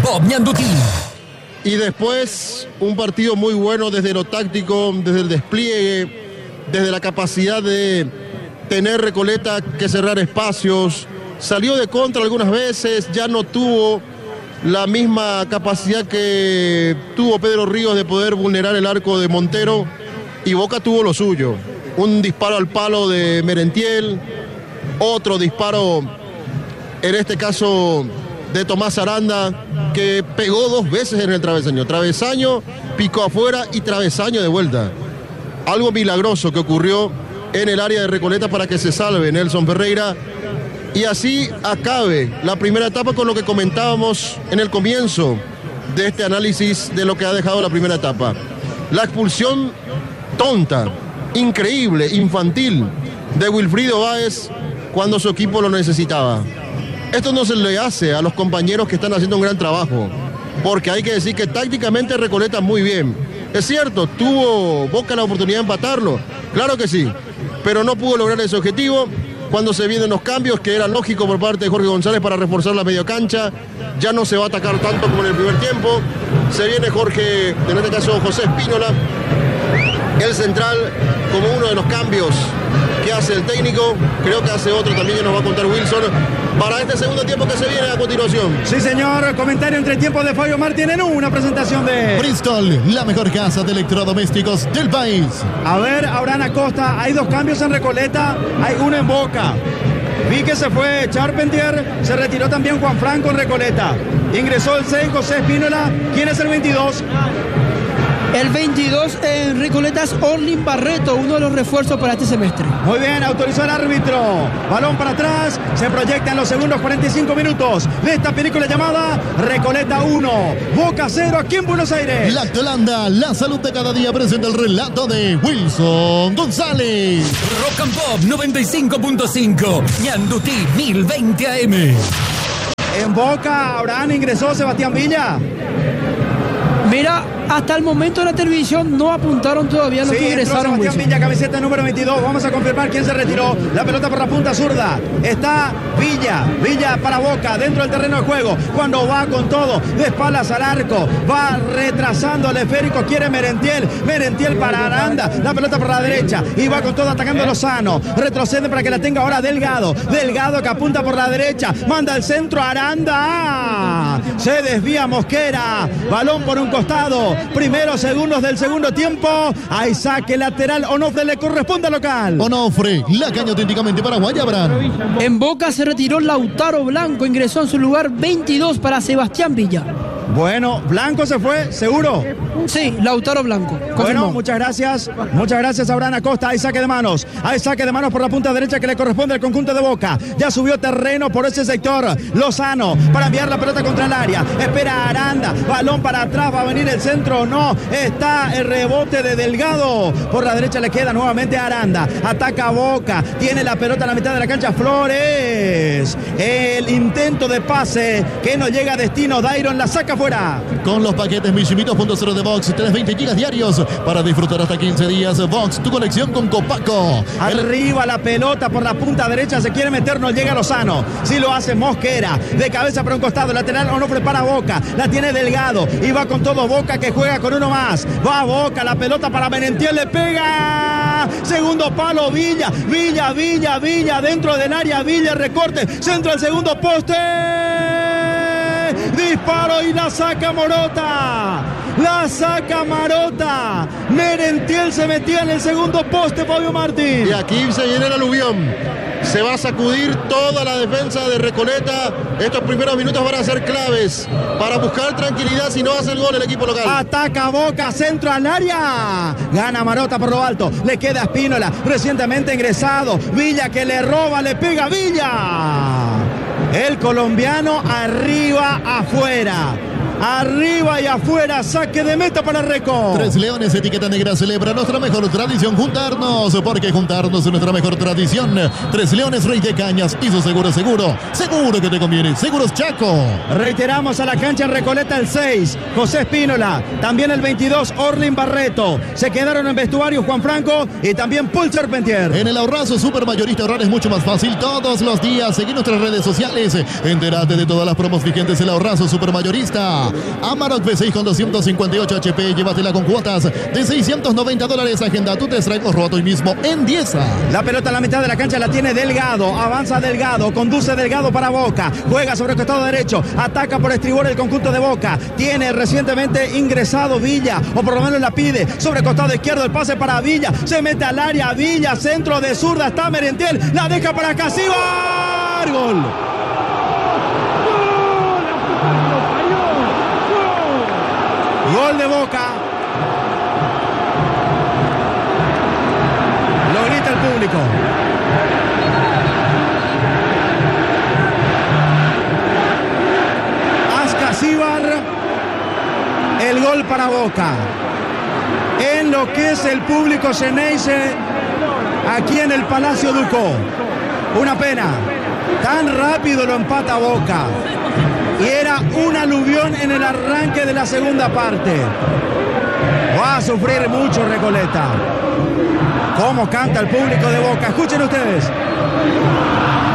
Pop Ñandutí. Y después un partido muy bueno desde lo táctico, desde el despliegue, desde la capacidad de tener Recoleta que cerrar espacios. Salió de contra algunas veces, ya no tuvo la misma capacidad que tuvo Pedro Ríos de poder vulnerar el arco de Montero, y Boca tuvo lo suyo. Un disparo al palo de Merentiel, otro disparo, en este caso de Tomás Aranda, que pegó 2 veces en el travesaño. Travesaño, picó afuera y travesaño de vuelta. Algo milagroso que ocurrió en el área de Recoleta para que se salve Nelson Ferreira. Y así acabe la primera etapa con lo que comentábamos en el comienzo de este análisis de lo que ha dejado la primera etapa. La expulsión tonta, increíble, infantil de Wilfrido Báez cuando su equipo lo necesitaba. Esto no se le hace a los compañeros que están haciendo un gran trabajo, porque hay que decir que tácticamente Recoleta muy bien. Es cierto, tuvo Boca la oportunidad de empatarlo, claro que sí, pero no pudo lograr ese objetivo. Cuando se vienen los cambios, que era lógico por parte de Jorge González para reforzar la media cancha, ya no se va a atacar tanto como en el primer tiempo. Se viene Jorge, en este caso José Espínola, el central, como uno de los cambios que hace el técnico. Creo que hace otro también, que nos va a contar Wilson, para este segundo tiempo que se viene a continuación. Sí, señor. Comentario entre tiempos de Fabio Martín en una presentación de Bristol, la mejor casa de electrodomésticos del país. A ver, Abraham Acosta, hay 2 cambios en Recoleta, hay uno en Boca. Vi que se fue Charpentier, se retiró también Juan Franco en Recoleta. Ingresó el 6, José Espínola. ¿Quién es el 22? El 22 en Recoleta es Orlin Barreto, uno de los refuerzos para este semestre. Muy bien, autorizó el árbitro. Balón para atrás, se proyecta en los segundos 45 minutos de esta película llamada Recoleta 1, Boca 0 aquí en Buenos Aires. La Holanda, la salud de cada día, presenta el relato de Wilson González. Rock and Pop 95.5, Ñandutí 1020 AM. En Boca, Abraham, ingresó Sebastián Villa. Mira, hasta el momento de la televisión no apuntaron todavía los que ingresaron. Sebastián Villa, camiseta número 22. Vamos a confirmar quién se retiró. La pelota por la punta zurda. Está Villa para Boca, dentro del terreno de juego. Cuando va con todo, de espaldas al arco, va retrasando el esférico. Quiere Merentiel para Aranda. La pelota por la derecha y va con todo atacando a Lozano. Retrocede para que la tenga ahora Delgado que apunta por la derecha. Manda el centro a Aranda. Se desvía Mosquera. Balón por un costado. Primeros segundos del segundo tiempo. Hay saque lateral. Onofre le corresponde al local. Onofre, la caña auténticamente para Guayabran. En Boca se retiró Lautaro Blanco. Ingresó en su lugar 22 para Sebastián Villa. Bueno, Blanco se fue, ¿seguro? Sí, Lautaro Blanco. Confirmó. Bueno, muchas gracias Abraham Acosta. Hay saque de manos por la punta derecha que le corresponde al conjunto de Boca. Ya subió terreno por ese sector Lozano para enviar la pelota contra el área. Espera Aranda, balón para atrás, va a venir el centro, no, está el rebote de Delgado. Por la derecha le queda nuevamente a Aranda. Ataca Boca, tiene la pelota a la mitad de la cancha Flores. El intento de pase que no llega a destino, Dairon la saca fuera. Con los paquetes Michimito.0 de Vox, tenés 20 gigas diarios para disfrutar hasta 15 días. Vox, tu conexión con Copaco. Arriba la pelota por la punta derecha, se quiere meter, no llega Lozano. Sí lo hace Mosquera, de cabeza para un costado, lateral o no prepara Boca. La tiene Delgado y va con todo Boca que juega con uno más. Va Boca, la pelota para Merentiel, le pega. Segundo palo, Villa, dentro del área, Villa, recorte, centro al segundo poste. Disparo y la saca Morota. Merentiel se metía en el segundo poste, Fabio Martín. Y aquí se viene el aluvión. Se va a sacudir toda la defensa de Recoleta. Estos primeros minutos van a ser claves para buscar tranquilidad si no hace el gol el equipo local. Ataca Boca, centro al área. Gana Marota por lo alto. Le queda Espínola, recientemente ingresado. Villa que le roba, le pega Villa. El colombiano arriba, afuera. arriba y afuera, saque de meta para Reco. Tres Leones, etiqueta negra, celebra nuestra mejor tradición, juntarnos, porque juntarnos es nuestra mejor tradición. Tres Leones, Rey de Cañas, y su seguro que te conviene, Seguros Chaco. Reiteramos, a la cancha en Recoleta el 6, José Espínola, también el 22, Orlin Barreto. Se quedaron en vestuario Juan Franco y también Paul Charpentier. En el ahorrazo supermayorista ahorrar es mucho más fácil todos los días. Seguí nuestras redes sociales, entérate de todas las promos vigentes. El ahorrazo supermayorista. Amarok V6 con 258 HP, llévatela con cuotas de $690. Agenda tu test drive o roto hoy mismo en Dieza. La pelota a la mitad de la cancha la tiene Delgado, avanza Delgado, conduce Delgado para Boca, juega sobre el costado derecho, ataca por estribor el conjunto de Boca, tiene recientemente ingresado Villa, o por lo menos la pide, sobre el costado izquierdo el pase para Villa, se mete al área Villa, centro de zurda, está Merentiel, la deja para Casíbar, gol. Gol de Boca. Lo grita el público. Ascasíbar, el gol para Boca. En lo que es el público Xeneize, aquí en el Palacio Ducó. Una pena. Tan rápido lo empata Boca. Y era un aluvión en el arranque de la segunda parte. Va a sufrir mucho Recoleta. ¿Cómo canta el público de Boca? Escuchen ustedes.